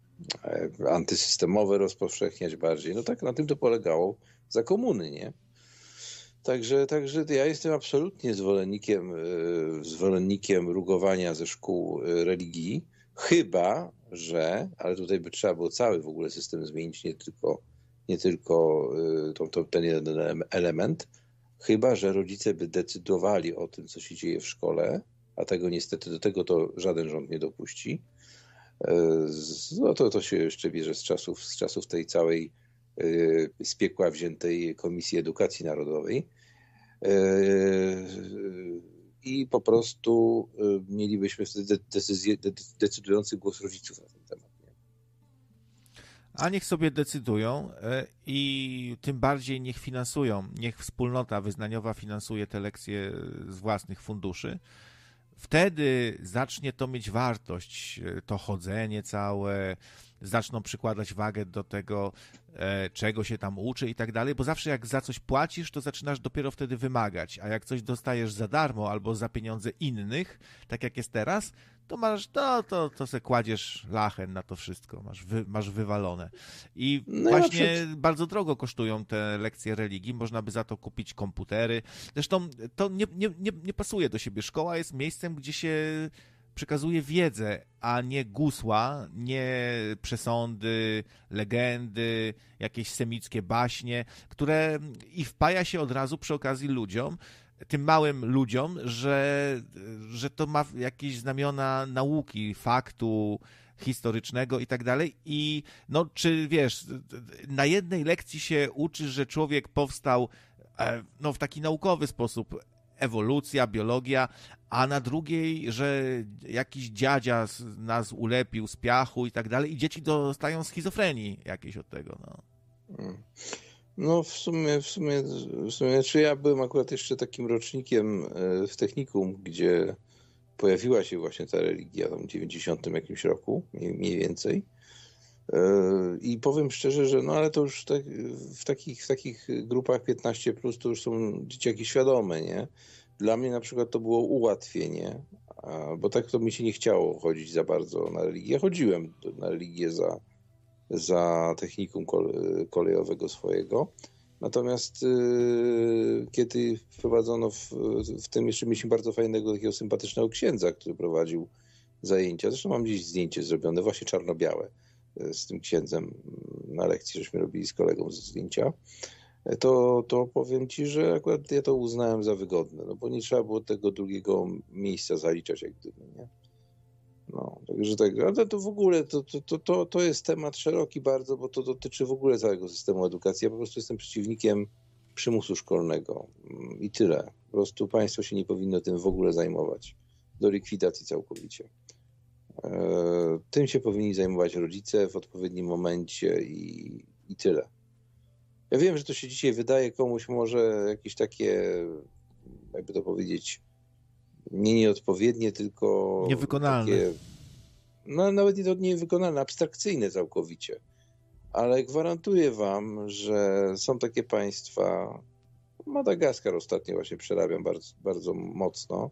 antysystemowe rozpowszechniać bardziej. No tak na tym to polegało za komuny, nie? Także, także ja jestem absolutnie zwolennikiem, zwolennikiem rugowania ze szkół religii, chyba że, ale tutaj by trzeba było cały w ogóle system zmienić, nie tylko, nie tylko to, to, ten jeden element, chyba że rodzice by decydowali o tym, co się dzieje w szkole, a tego niestety do tego to żaden rząd nie dopuści. No to, to się jeszcze bierze z czasów, z czasów tej całej z piekła wziętej Komisji Edukacji Narodowej. I po prostu mielibyśmy wtedy decyzję, decydujący głos rodziców na ten temat. Nie? A niech sobie decydują i tym bardziej niech finansują, niech wspólnota wyznaniowa finansuje te lekcje z własnych funduszy. Wtedy zacznie to mieć wartość, to chodzenie całe, zaczną przykładać wagę do tego, e, czego się tam uczy i tak dalej, bo zawsze jak za coś płacisz, to zaczynasz dopiero wtedy wymagać, a jak coś dostajesz za darmo albo za pieniądze innych, tak jak jest teraz, to masz, to, to, to se kładziesz lachen na to wszystko, masz, wy, masz wywalone. I No właśnie ja przed... bardzo drogo kosztują te lekcje religii, można by za to kupić komputery. Zresztą to nie, nie, nie, nie pasuje do siebie. Szkoła jest miejscem, gdzie się przekazuje wiedzę, a nie gusła, nie przesądy, legendy, jakieś semickie baśnie, które i wpaja się od razu przy okazji ludziom, tym małym ludziom, że, że to ma jakieś znamiona nauki, faktu historycznego i tak dalej. I no, czy wiesz, na jednej lekcji się uczysz, że człowiek powstał no, w taki naukowy sposób, ewolucja, biologia, a na drugiej, że jakiś dziadzia nas ulepił z piachu i tak dalej i dzieci dostają schizofrenii jakieś od tego. No, no w sumie, w sumie, w sumie, czy ja byłem akurat jeszcze takim rocznikiem w technikum, gdzie pojawiła się właśnie ta religia tam w dziewięćdziesiątym jakimś roku, mniej więcej. I powiem szczerze, że no ale to już tak, w, takich, w takich grupach piętnaście plus to już są dzieciaki świadome, nie? Dla mnie na przykład to było ułatwienie, bo tak to mi się nie chciało chodzić za bardzo na religię. Ja chodziłem na religię za, za technikum kolejowego swojego. Natomiast yy, kiedy wprowadzono w, w tym jeszcze mieliśmy bardzo fajnego, takiego sympatycznego księdza, który prowadził zajęcia. Zresztą mam gdzieś zdjęcie zrobione, właśnie czarno-białe, z tym księdzem na lekcji, żeśmy robili z kolegą zdjęcia. to, to powiem ci, że akurat ja to uznałem za wygodne, no bo nie trzeba było tego drugiego miejsca zaliczać jak gdyby, nie? No, także tak, ale to w ogóle to, to, to, to, to jest temat szeroki bardzo, bo to dotyczy w ogóle całego systemu edukacji. Ja po prostu jestem przeciwnikiem przymusu szkolnego i tyle. Po prostu państwo się nie powinno tym w ogóle zajmować. Do likwidacji całkowicie. Tym się powinni zajmować rodzice w odpowiednim momencie i, i tyle. Ja wiem, że to się dzisiaj wydaje komuś może jakieś takie, jakby to powiedzieć, nie nieodpowiednie, tylko Niewykonalne. takie, no nawet nie to niewykonalne, abstrakcyjne całkowicie. Ale gwarantuję wam, że są takie państwa, Madagaskar ostatnio właśnie przerabiam bardzo, bardzo mocno,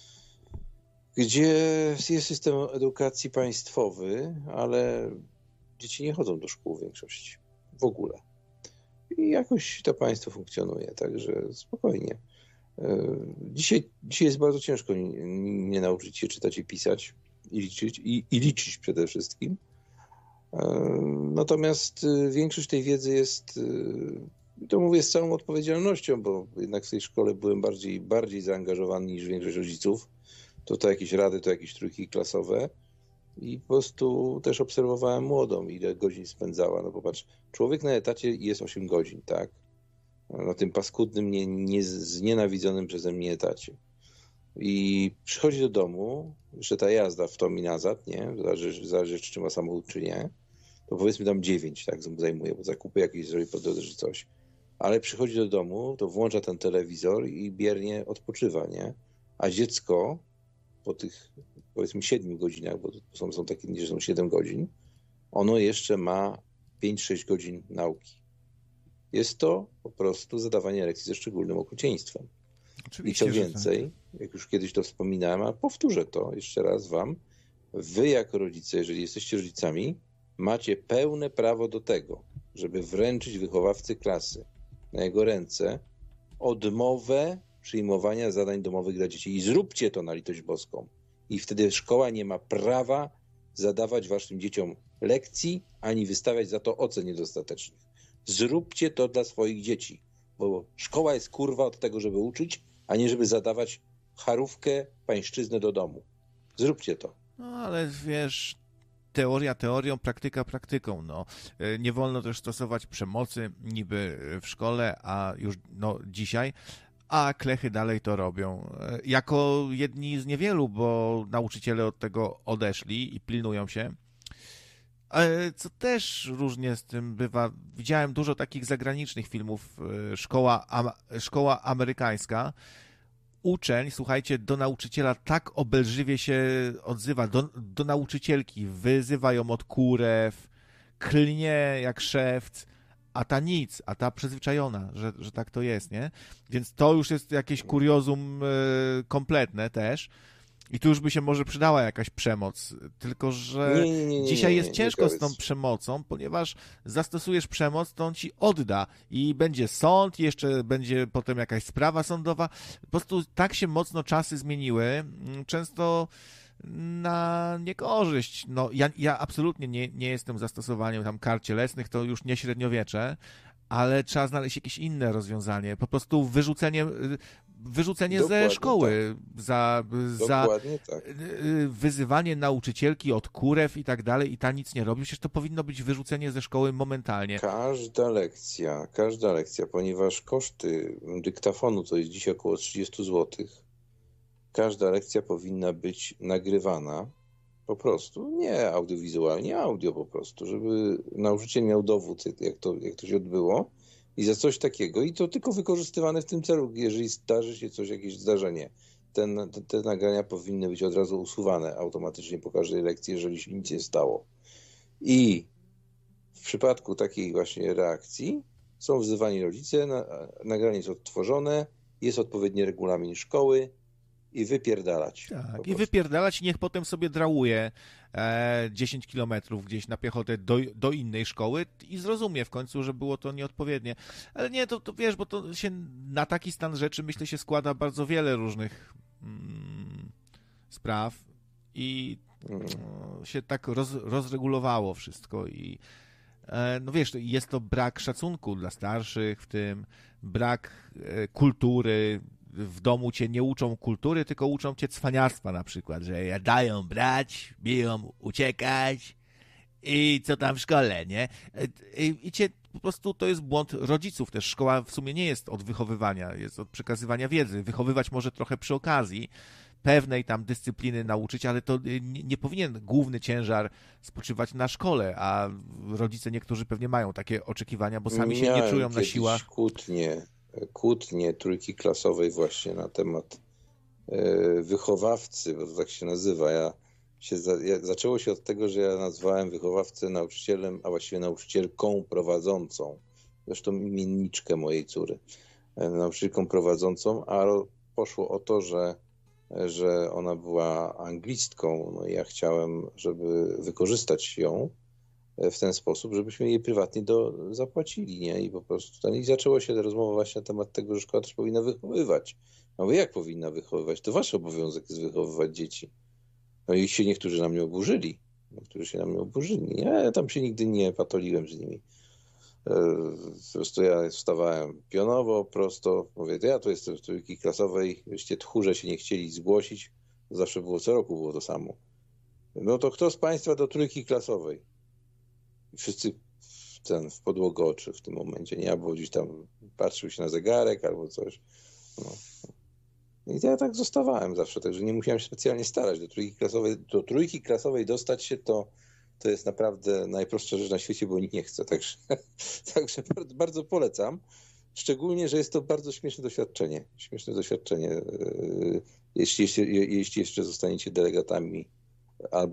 gdzie jest system edukacji państwowy, ale dzieci nie chodzą do szkół w większości. W ogóle. I jakoś to państwo funkcjonuje, także spokojnie. Dzisiaj, dzisiaj jest bardzo ciężko nie, nie nauczyć się czytać i pisać i liczyć, i, i liczyć przede wszystkim. Natomiast większość tej wiedzy jest, to mówię z całą odpowiedzialnością, bo jednak w tej szkole byłem bardziej, bardziej zaangażowany niż większość rodziców. To to jakieś rady, to jakieś trójki klasowe i po prostu też obserwowałem młodą, ile godzin spędzała. No popatrz, człowiek na etacie jest osiem godzin, tak? Na tym paskudnym, nie, nie, znienawidzonym przeze mnie etacie. I przychodzi do domu, jeszcze ta jazda w tom i nazad, nie? Zależy, zależy czy ma samochód, czy nie. To powiedzmy tam dziewięć, tak, zajmuje, bo zakupy jakieś zrobi po drodze, czy coś. Ale przychodzi do domu, to włącza ten telewizor i biernie odpoczywa, nie? A dziecko po tych, powiedzmy, siedmiu godzinach, bo są, są takie, że są siedem godzin, ono jeszcze ma pięć sześć godzin nauki. Jest to po prostu zadawanie lekcji ze szczególnym okrucieństwem. Oczywiście, I co więcej, tak. jak już kiedyś to wspominałem, a powtórzę to jeszcze raz wam, wy jako rodzice, jeżeli jesteście rodzicami, macie pełne prawo do tego, żeby wręczyć wychowawcy klasy na jego ręce odmowę przyjmowania zadań domowych dla dzieci. I zróbcie to na litość boską. I wtedy szkoła nie ma prawa zadawać waszym dzieciom lekcji, ani wystawiać za to ocen niedostatecznych. Zróbcie to dla swoich dzieci, bo szkoła jest kurwa od tego, żeby uczyć, a nie żeby zadawać charówkę, pańszczyznę do domu. Zróbcie to. No ale wiesz, teoria teorią, praktyka praktyką. No. Nie wolno też stosować przemocy niby w szkole, a już no, dzisiaj, a klechy dalej to robią. Jako jedni z niewielu, bo nauczyciele od tego odeszli i pilnują się. Co też różnie z tym bywa. Widziałem dużo takich zagranicznych filmów. Szkoła, szkoła amerykańska. Uczeń, słuchajcie, do nauczyciela tak obelżywie się odzywa, do, do nauczycielki wyzywa ją od kurew, klnie jak szewc, a ta nic, a ta przyzwyczajona, że, że tak to jest, nie? Więc to już jest jakieś kuriozum y, kompletne też. I tu już by się może przydała jakaś przemoc, tylko że nie, nie, nie, nie, dzisiaj jest nie, nie, ciężko nie, z tą przemocą, ponieważ zastosujesz przemoc, to on ci odda i będzie sąd, jeszcze będzie potem jakaś sprawa sądowa. Po prostu tak się mocno czasy zmieniły, często na niekorzyść. No, ja, ja absolutnie nie, nie jestem zastosowaniem tam kar cielesnych, to już nie średniowiecze, ale trzeba znaleźć jakieś inne rozwiązanie. Po prostu wyrzucenie, wyrzucenie ze szkoły tak. za, za tak. wyzywanie nauczycielki od kurew i tak dalej i ta nic nie robi. Przecież to powinno być wyrzucenie ze szkoły momentalnie. Każda lekcja, każda lekcja, ponieważ koszty dyktafonu to jest dziś około trzydzieści złotych, każda lekcja powinna być nagrywana po prostu, nie audiowizualnie, audio po prostu, żeby nauczyciel miał dowód, jak to, jak to się odbyło i za coś takiego. I to tylko wykorzystywane w tym celu, jeżeli zdarzy się coś, jakieś zdarzenie. Ten, te, te nagrania powinny być od razu usuwane automatycznie po każdej lekcji, jeżeli się nic nie stało. I w przypadku takiej właśnie reakcji są wzywani rodzice, na, nagranie jest odtworzone, jest odpowiedni regulamin szkoły, i wypierdalać. Tak, i wypierdalać i niech potem sobie drałuje e, dziesięć kilometrów gdzieś na piechotę do, do innej szkoły i zrozumie w końcu, że było to nieodpowiednie. Ale nie, to, to wiesz, bo to się na taki stan rzeczy, myślę, się składa bardzo wiele różnych mm, spraw i mm. się tak roz, rozregulowało wszystko i no wiesz, jest to brak szacunku dla starszych, w tym brak kultury. W domu cię nie uczą kultury, tylko uczą cię cwaniarstwa na przykład, że dają brać, biją, uciekać i co tam w szkole, nie? I, i cię po prostu to jest błąd rodziców też. Szkoła w sumie nie jest od wychowywania, jest od przekazywania wiedzy. Wychowywać może trochę przy okazji pewnej tam dyscypliny nauczyć, ale to nie, nie powinien główny ciężar spoczywać na szkole, a rodzice niektórzy pewnie mają takie oczekiwania, bo sami się Miałem nie czują na kiedyś siłach. Kłótnie, kłótnie trójki klasowej właśnie na temat e, wychowawcy, bo to tak się nazywa. Ja się za, ja, zaczęło się od tego, że ja nazwałem wychowawcę nauczycielem, a właściwie nauczycielką prowadzącą. Zresztą imienniczkę mojej córy. E, nauczycielką prowadzącą, a poszło o to, że że ona była anglistką, no i ja chciałem, żeby wykorzystać ją w ten sposób, żebyśmy jej prywatnie do, zapłacili, nie? I po prostu ten, i zaczęło się rozmowa właśnie na temat tego, że szkoła też powinna wychowywać. No bo jak powinna wychowywać? To wasz obowiązek jest wychowywać dzieci. No i się niektórzy na mnie oburzyli. Niektórzy się na mnie oburzyli. Ja tam się nigdy nie patoliłem z nimi. Po prostu ja wstawałem pionowo, prosto, mówię, ja tu jestem w trójki klasowej, żeście tchórze się nie chcieli zgłosić, zawsze było, co roku było to samo. No to kto z państwa do trójki klasowej? I wszyscy w, ten, w podłogę oczy w tym momencie, nie? Albo gdzieś tam patrzył się na zegarek albo coś. No. I ja tak zostawałem zawsze, także nie musiałem się specjalnie starać. Do trójki klasowej, do trójki klasowej dostać się to To jest naprawdę najprostsza rzecz na świecie, bo nikt nie chce. Także, także bardzo, bardzo polecam. Szczególnie, że jest to bardzo śmieszne doświadczenie. Śmieszne doświadczenie, jeśli, jeśli, jeśli jeszcze zostaniecie delegatami albo